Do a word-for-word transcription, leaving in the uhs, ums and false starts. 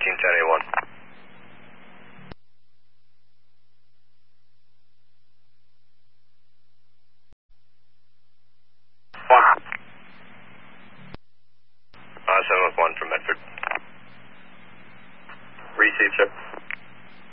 thirteen ten A one. One. Uh, seven one one from Medford. Receive, sir.